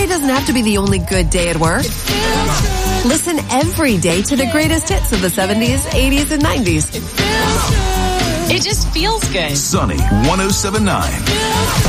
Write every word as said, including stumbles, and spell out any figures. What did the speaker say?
day doesn't have to be the only good day at work. Listen every day to the greatest hits of the seventies, eighties, and nineties. It just feels good. Sunny one oh seven point nine.